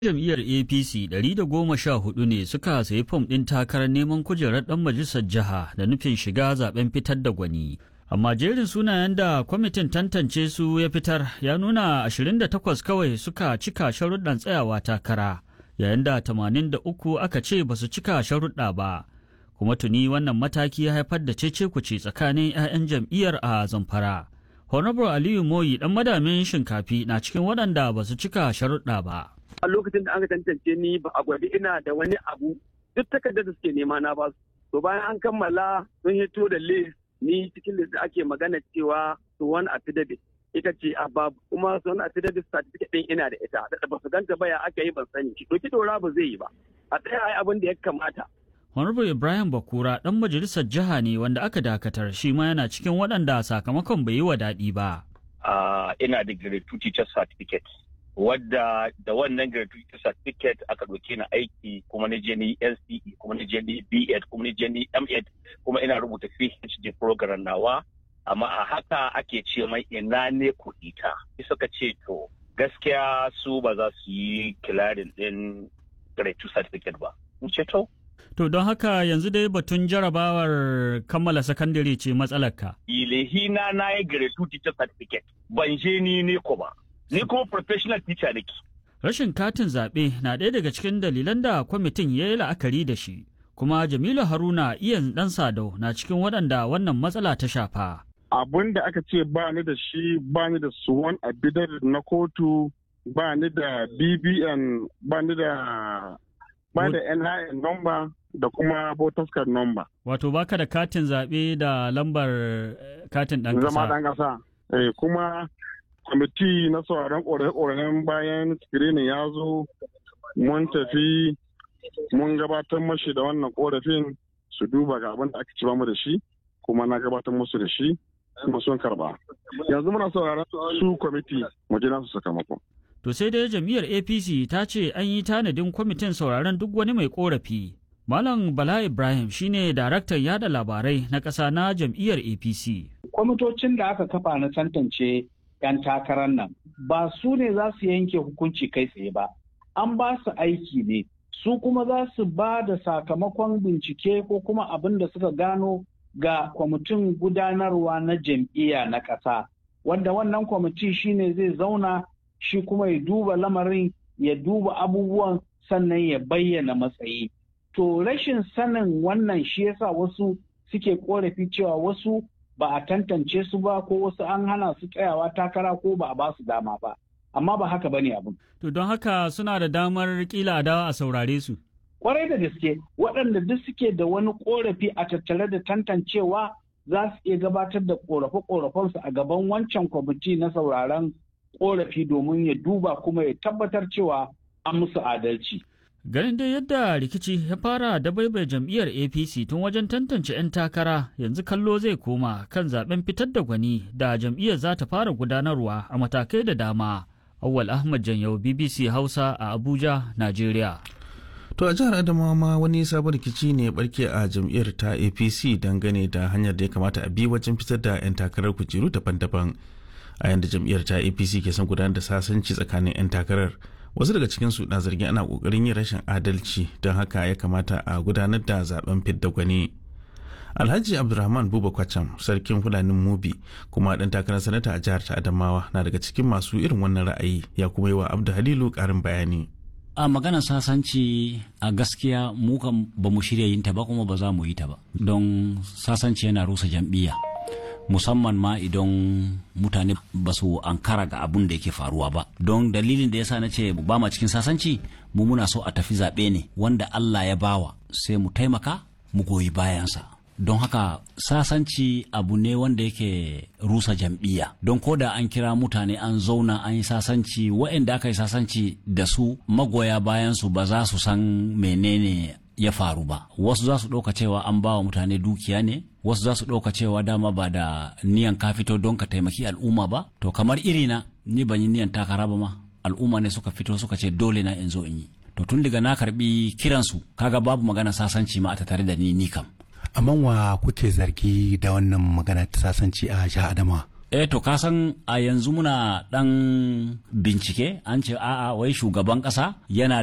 Jam'iyyar APC 114 ne suka sayi fom ɗin takarar neman kujerar ɗan majalisar jiha da nufin shiga zaben fitar da gwani. Amma jerin sunayen da kwamitin tantance su ya fitar ya nuna 28 kawai suka cika sharuɗan tsayawa takara, yayin da 83 aka ce ba su cika sharuɗa ba. Kuma tuni wannan mataki ya haifar da cece-kuce tsakanin 'ya'yan jam'iyyar a Zamfara. Honorable Aliyu Moyi ɗan madamin shinkafi na cikin waɗanda ba su cika sharuɗa ba. A lokacin da aka tantance ni ba a gwadi ina da wani abu duk takardar da suke nema na ba su. To bayan an kammala sun hito da list ni cikin list da ake magana cewa su wani affidavit ita ce a babu kuma su wani affidavit certificate din ina da ita da ba su ganta ba ya aka yi ban sani. Doki dora ba zai yi ba. A tsaya ai abin da ya kamata. Honorable Ibrahim Bakura ɗan majalisar jiha ne wanda aka dakatar shi ma yana cikin waɗanda sakamakon bai yi wa daɗi ba. Ina da grade 2 teacher certificate. Wadda da wannan gratuity certificate aka ɗauke ni aiki kuma na je ni NCE kuma na je ni B.Ed kuma na je ni M.Ed kuma ina rubuta PhD program nawa amma a haka ake ce mai ina ne kuɗi ta suka ce to gaskiya su ba za su yi kilarin ɗin gratuity certificate ba in ce to don haka yanzu dai batun jarabawar kammala sakandare ce matsalarka. Ilehina na yi gratuity certificate ban je ni ko ba. Ni kuma professional teacher nake. Rashin katin zaɓe na ɗaya daga cikin dalilan da kwamitin ya yi la'akari da shi, kuma Jamilu Haruna Iyan ɗan Sadau na cikin waɗanda wannan matsala ta shafa. Abun da aka ce ba ni da shi ba ni da suwan affidavit na kotu ba ni da BBN ba ni da NIN number da kuma voters card number. Wato baka da katin zaɓe da lambar katin ɗan ƙasa. Zama ɗan ƙasa. Kuma kwamiti na sauraron ƙorafe-ƙorafen bayan screening ya zo mun tafi mun gabatar mashi da wannan ƙorafin su duba ga abin da aka ci mu da shi kuma na gabatar musu da shi kuma sun karba yanzu muna sauraron su kwamiti mu ji nasu sakamako. To sai dai jam'iyyar APC ta ce an yi tanadin kwamitin sauraron duk wani mai ƙorafi. Malam Bala Ibrahim shine daraktan yada labarai na ƙasa na jam'iyyar APC. Kwamitocin da aka kafa na tantance 'yan takarar nan ba su ne za su yanke hukunci kai tsaye ba an ba su aiki ne su kuma za su ba da sakamakon bincike ko kuma abin da suka gano ga kwamitin gudanarwa na jam'iyya na ƙasa wanda wannan kwamiti shine zai zauna shi kuma ya duba lamarin ya duba abubuwan sannan ya bayyana matsayi to rashin sanin wannan shi yasa wasu suke korafi cewa wasu ba a tantance su ba ko wasu an hana su tsayawa takara ko ba a ba su dama ba amma ba haka bane abin. To don haka suna da damar kila dawa a saurare su. Kwarai da gaske waɗanda duk suke da wani korafi a tattare da tantancewa za su iya gabatar da korafe-korafensu a gaban wancan kwamiti na sauraron korafi domin ya duba kuma ya tabbatar cewa an musu adalci. Ganin dai yadda rikici ya fara dabaibai jam'iyyar APC tun wajen tantance 'yan takara yanzu kallo zai koma kan zaben fitar da gwani da jam'iyyar za ta fara gudanarwa a matakai da dama. Awwal Ahmad Janyau BBC Hausa a Abuja, Najeriya. To a jihar Adamawa ma wani sabon rikici ne ya barke a jam'iyyar ta APC dangane da hanyar da ya kamata a bi wajen fitar da 'yan takarar kujeru daban-daban. A yanda jam'iyyar ta APC ke son gudanar da sasanci tsakanin 'yan takarar. Wasu daga cikinsu na zargin ana kokarin yin rashin adalci don haka ya kamata a gudanar da zaben fidda gwani. Alhaji Abdulrahman Buba Kwacham sarkin Fulanin Mubi kuma dan takarar sanata a jihar ta Adamawa na daga cikin masu irin wannan ra'ayi ya kuma yi wa Abdu Halilu karin bayani. A maganar sasanci a gaskiya mu kan ba mu shirya yin ta ba kuma ba za mu yi ta ba don sasanci yana rusa jam'iyya. Musamman ma idan mutane ba su ankara ga abun da yake faruwa ba don dalilin da yasa na ce ba ma cikin sasanci mu muna so a tafi zaɓe ne wanda Allah ya bawa sai mu taimaka mu goyi bayansa don haka sasanci abu ne wanda yake rusa jam'iyya don ko da an kira mutane an zauna an yi sasanci waɗanda aka yi sasanci da su magoya bayansu ba za su san menene ya faru ba wasu za su ɗauka cewa an ba wa mutane dukiya ne wasu za su ɗauka cewa dama ba da niyan ka fito don ka taimaki al'umma ba to kamar irina ni ban yi niyan takara ba ma al'umma ne suka fito suka ce dole na in zo in yi to tun daga na karbi kiransu kaga babu magana sasanci ma a tattare da ni kam. Amma wa kuke zargi da wannan magana ta sasanci a jihar Adamawa? To kasan a yanzu muna dan bincike an ce a'a wai shugaban kasa yana